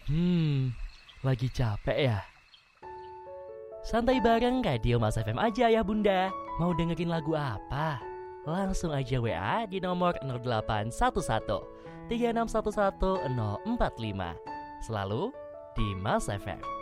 Lagi capek ya? Santai bareng Radio Mas FM aja ya bunda. Mau dengerin lagu apa? Langsung aja WA di nomor 0811 3611 045. Selalu di Mas FM.